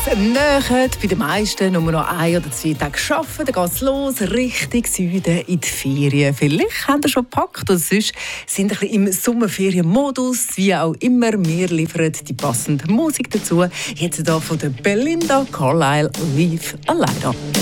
näher. Bei den meisten nur noch 1 oder 2 Tage arbeiten, dann geht es los, Richtung Süden in die Ferien. Vielleicht habt ihr schon gepackt oder sonst sind ein bisschen im Sommerferienmodus. Wie auch immer, wir liefern die passende Musik dazu. Jetzt hier von der Belinda Carlisle, «Leave a Light On».